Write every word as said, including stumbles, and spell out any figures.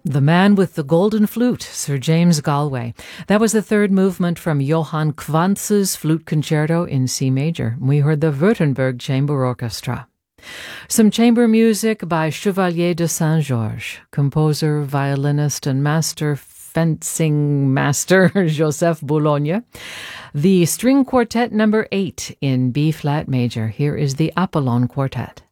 The Man with the Golden Flute, Sir James Galway. That was the third movement from Johann Quantz's Flute Concerto in C major. We heard the Württemberg Chamber Orchestra. Some chamber music by Chevalier de Saint-Georges, composer, violinist, and master fencing master Joseph Boulogne. The String Quartet number eight in B-flat major. Here is the Apollon Quartet.